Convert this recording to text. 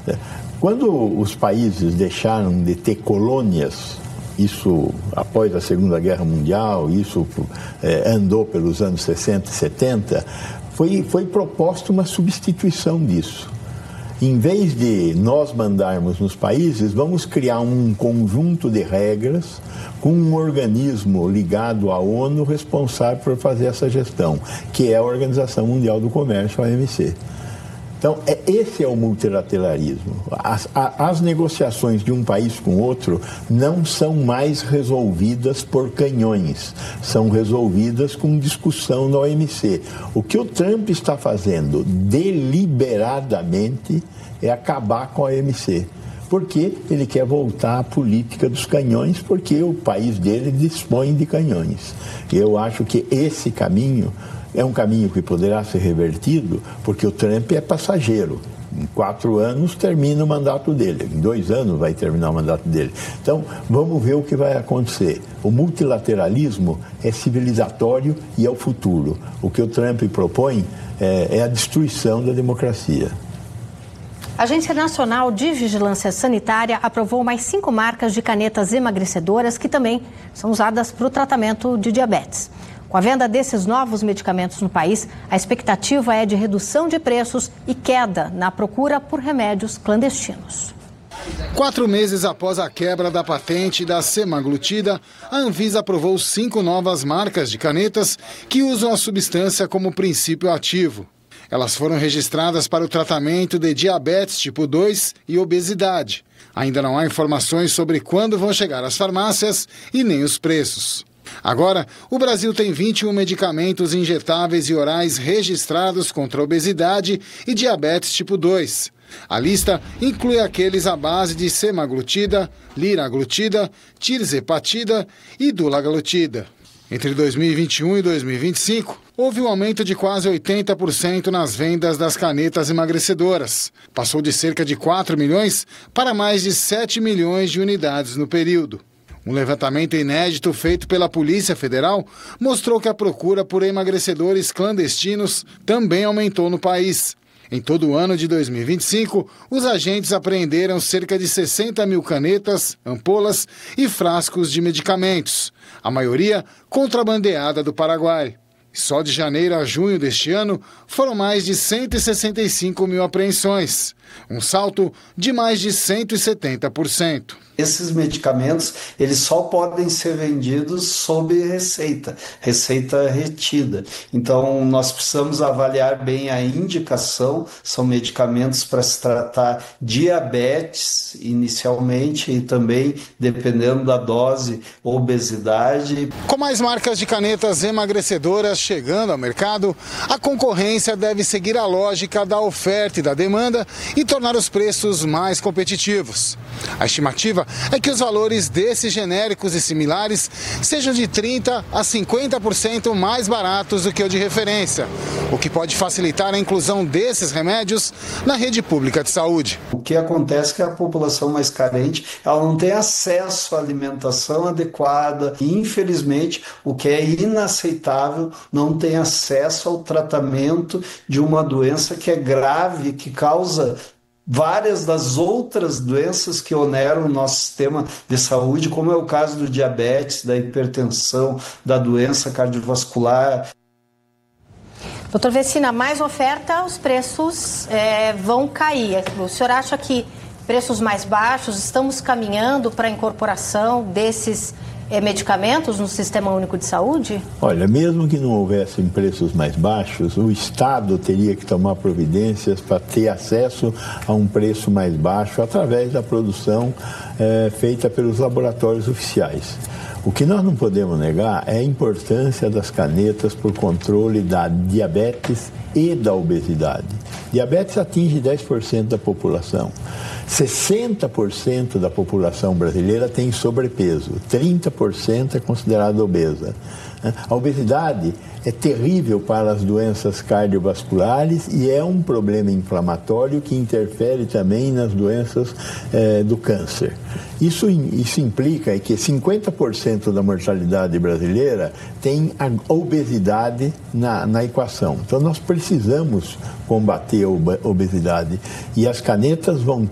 Quando os países deixaram de ter colônias, isso após a Segunda Guerra Mundial, isso andou pelos anos 60 e 70, foi proposta uma substituição disso. Em vez de nós mandarmos nos países, vamos criar um conjunto de regras com um organismo ligado à ONU responsável por fazer essa gestão, que é a Organização Mundial do Comércio, a OMC. Então, esse é o multilateralismo. As negociações de um país com outro não são mais resolvidas por canhões, são resolvidas com discussão na OMC. O que o Trump está fazendo deliberadamente é acabar com a OMC. Porque ele quer voltar à política dos canhões, porque o país dele dispõe de canhões. E eu acho que esse caminho é um caminho que poderá ser revertido, porque o Trump é passageiro. Em 4 anos termina o mandato dele, em 2 anos vai terminar o mandato dele. Então, vamos ver o que vai acontecer. O multilateralismo é civilizatório e é o futuro. O que o Trump propõe é a destruição da democracia. A Agência Nacional de Vigilância Sanitária aprovou mais 5 marcas de canetas emagrecedoras que também são usadas para o tratamento de diabetes. Com a venda desses novos medicamentos no país, a expectativa é de redução de preços e queda na procura por remédios clandestinos. 4 meses após a quebra da patente da semaglutida, a Anvisa aprovou 5 novas marcas de canetas que usam a substância como princípio ativo. Elas foram registradas para o tratamento de diabetes tipo 2 e obesidade. Ainda não há informações sobre quando vão chegar às farmácias e nem os preços. Agora, o Brasil tem 21 medicamentos injetáveis e orais registrados contra obesidade e diabetes tipo 2. A lista inclui aqueles à base de semaglutida, liraglutida, tirzepatida e dulaglutida. Entre 2021 e 2025, houve um aumento de quase 80% nas vendas das canetas emagrecedoras. Passou de cerca de 4 milhões para mais de 7 milhões de unidades no período. Um levantamento inédito feito pela Polícia Federal mostrou que a procura por emagrecedores clandestinos também aumentou no país. Em todo o ano de 2025, os agentes apreenderam cerca de 60 mil canetas, ampolas e frascos de medicamentos, a maioria contrabandeada do Paraguai. Só de janeiro a junho deste ano, foram mais de 165 mil apreensões, um salto de mais de 170%. Esses medicamentos, eles só podem ser vendidos sob receita retida. Então, nós precisamos avaliar bem a indicação. São medicamentos para se tratar diabetes, inicialmente, e também, dependendo da dose, obesidade. Com mais marcas de canetas emagrecedoras chegando ao mercado, a concorrência deve seguir a lógica da oferta e da demanda e tornar os preços mais competitivos. A estimativa é que os valores desses genéricos e similares sejam de 30% a 50% mais baratos do que o de referência, o que pode facilitar a inclusão desses remédios na rede pública de saúde. O que acontece é que a população mais carente, ela não tem acesso à alimentação adequada e, infelizmente, o que é inaceitável, não tem acesso ao tratamento de uma doença que é grave, que causa várias das outras doenças que oneram o nosso sistema de saúde, como é o caso do diabetes, da hipertensão, da doença cardiovascular. Doutor Vecina, mais oferta, os preços vão cair. O senhor acha que preços mais baixos, estamos caminhando para a incorporação desses medicamentos no Sistema Único de Saúde? Olha, mesmo que não houvessem preços mais baixos, o Estado teria que tomar providências para ter acesso a um preço mais baixo através da produção feita pelos laboratórios oficiais. O que nós não podemos negar é a importância das canetas para o controle da diabetes e da obesidade. Diabetes atinge 10% da população. 60% da população brasileira tem sobrepeso, 30% é considerada obesa. A obesidade é terrível para as doenças cardiovasculares e é um problema inflamatório que interfere também nas doenças do câncer. Isso implica que 50% da mortalidade brasileira tem a obesidade na equação. Então nós precisamos combater a obesidade e as canetas vão